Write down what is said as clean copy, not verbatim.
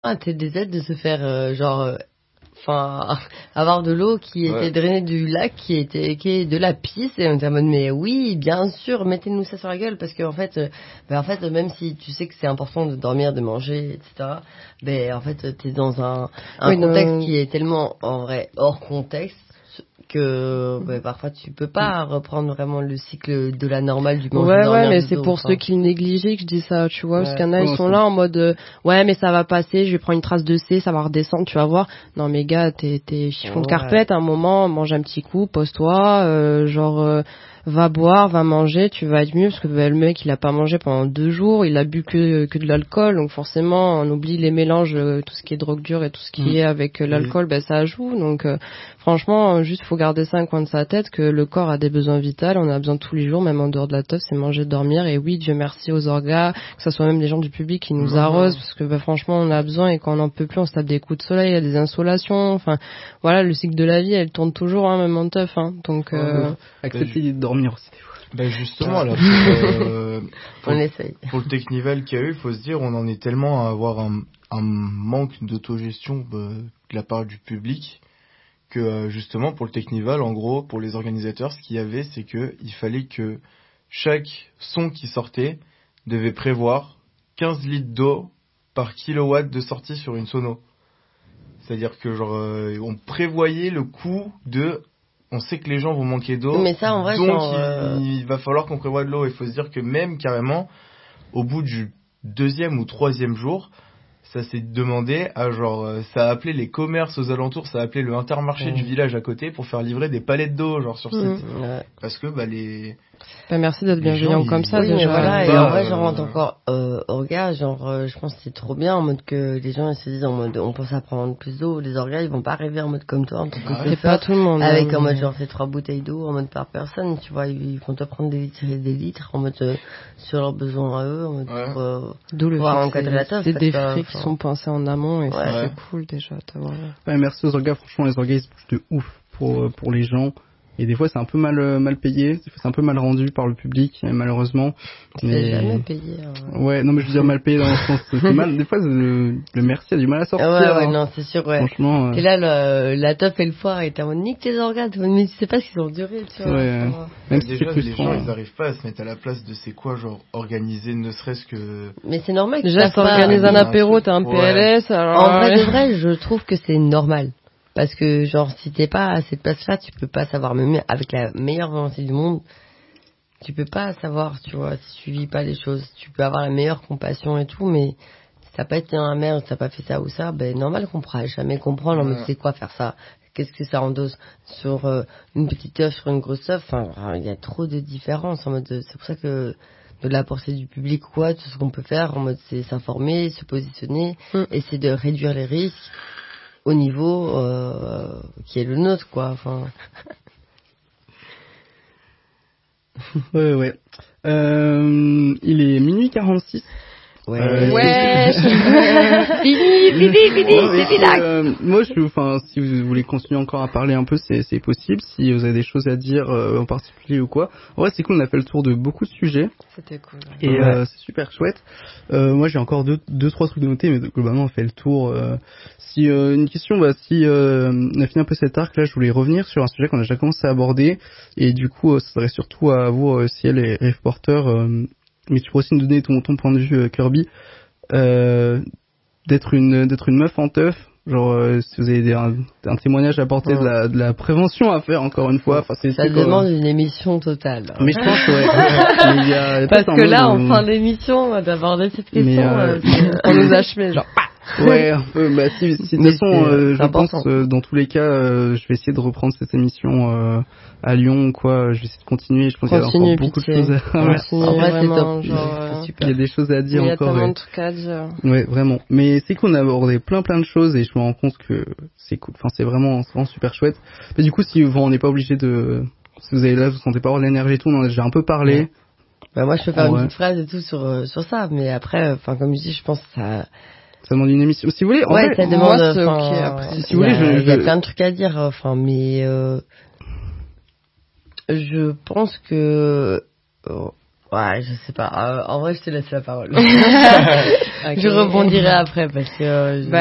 TDZ de se faire enfin avoir de l'eau qui était drainée du lac qui est de la pisse et on était en mode mais oui bien sûr mettez-nous ça sur la gueule parce que en fait même si tu sais que c'est important de dormir, de manger, etc., en fait t'es dans un contexte qui est tellement en vrai hors contexte que parfois tu peux pas reprendre vraiment le cycle de la normale du manger, dormir, mais c'est pour ceux qui le négligeaient que je dis ça, tu vois, parce qu'il y en a, ils sont c'est... là en mode mais ça va passer, je vais prendre une trace de C, ça va redescendre, tu vas voir. Non mais gars, t'es chiffon de carpette, à un moment, mange un petit coup, pose-toi, va boire, va manger, tu vas être mieux parce que le mec il a pas mangé pendant 2 jours, il a bu que de l'alcool, donc forcément on oublie les mélanges, tout ce qui est drogue dure et tout ce qui est avec l'alcool, ça joue. Donc franchement, juste faut garder ça un coin de sa tête que le corps a des besoins vitaux, on a besoin tous les jours, même en dehors de la teuf, c'est manger, dormir. Et oui, Dieu merci aux orgas, que ce soit même les gens du public qui nous arrosent parce que franchement on a besoin et quand on n'en peut plus, on se tape des coups de soleil, il y a des insolations. Enfin voilà, le cycle de la vie, elle tourne toujours, même en teuf. Donc accepter de dormir aussi des fois. Justement, là, on essaye. Pour le Technival qu'il y a eu, il faut se dire, on en est tellement à avoir un manque d'autogestion de la part du public que justement pour le Technival, en gros, pour les organisateurs, ce qu'il y avait, c'est que il fallait que chaque son qui sortait devait prévoir 15 litres d'eau par kilowatt de sortie sur une sono. C'est-à-dire que on prévoyait le coût de... On sait que les gens vont manquer d'eau, mais ça, en vrai, donc il va falloir qu'on prévoie de l'eau. Il faut se dire que même carrément, au bout du 2e ou 3e jour, ça s'est demandé à ça a appelé les commerces aux alentours, ça a appelé le Intermarché du village à côté pour faire livrer des palettes d'eau sur site. Parce que les... merci d'être bienveillant comme ça. Oui, voilà, et en vrai, encore orgas, je pense que c'est trop bien en mode que les gens ils se disent en mode on pense à prendre plus d'eau, les orgas ils vont pas arriver en mode comme toi en tant que c'est pas tout le monde avec en mode c'est 3 bouteilles d'eau en mode par personne, tu vois, ils vont te prendre des litres et des litres en mode sur leurs besoins à eux en mode d'où le encadrer la teuf. C'est des frais qui sont pensés en amont et c'est cool déjà d'avoir. Merci aux orgas, franchement les orgas ils se bougent de ouf pour les gens. Et des fois c'est un peu mal payé, des fois c'est un peu mal rendu par le public malheureusement. C'est jamais payé. Ouais, non mais je veux dire mal payé dans le sens c'est mal. Des fois le merci a du mal à sortir. Non c'est sûr Franchement. Et là la teuf et le foire et t'as nique tes organes, mais tu sais pas s'ils ont duré, tu vois. Même si déjà les gens ils arrivent pas à se mettre à la place de c'est quoi organiser ne serait-ce que. Mais c'est normal. Déjà t'organises un apéro, t'as un PLS. Alors en vrai de vrai, je trouve que c'est normal. Parce que si t'es pas à cette place-là, tu peux pas savoir, même avec la meilleure volonté du monde, tu peux pas savoir, tu vois, si tu vis pas les choses. Tu peux avoir la meilleure compassion et tout, mais si t'as pas été un merde, si t'as pas fait ça ou ça, normal qu'on pourra jamais comprendre en mode c'est quoi faire ça, qu'est-ce que ça endosse sur une petite œuf, sur une grosse œuf, il y a trop de différences en mode, c'est pour ça que de la portée du public tout ce qu'on peut faire en mode c'est s'informer, se positionner, essayer de réduire les risques au niveau qui est le nôtre, quoi. Ouais. Il est minuit 46. Fini. Moi, si vous voulez continuer encore à parler un peu, c'est possible. Si vous avez des choses à dire en particulier ou quoi. En vrai, c'est cool. On a fait le tour de beaucoup de sujets. C'était cool. Et c'est super chouette. Moi, j'ai encore deux, trois trucs de noter, mais globalement, on fait le tour. Une question, si on a fini un peu cet arc là, je voulais revenir sur un sujet qu'on a déjà commencé à aborder. Et du coup, ça serait surtout à vous, Ciel et Rave Porter. Mais tu pourrais aussi nous donner ton point de vue, Kirby, d'être une meuf en teuf, si vous avez un témoignage à apporter de la prévention à faire encore une fois. Ça demande une émission totale. Mais je pense parce que là, en fin d'émission, d'aborder cette question, on nous a achevé Ouais, un peu. De toute façon, je pense dans tous les cas, je vais essayer de reprendre cette émission à Lyon ou quoi. Je vais essayer de continuer. Je pense qu'il y a encore beaucoup de choses à dire. En vrai, c'est top. Il y a des choses à dire encore. Il y a tellement de trucs à dire. Ouais, vraiment. Mais c'est qu'on a abordé plein de choses et je me rends compte que c'est cool. C'est vraiment super chouette. Mais du coup, si on n'est pas obligé de, si vous avez là, vous sentez pas avoir l'énergie et tout, on en a déjà un peu parlé. Moi, je peux faire une petite phrase et tout sur ça, mais après, comme je dis, je pense que ça demande une émission. Si vous voulez, ça demande. Si vous voulez, il y a plein de trucs à dire. Mais je pense que Ouais, je sais pas. En vrai, je te laisse la parole. Okay. Je rebondirai après parce que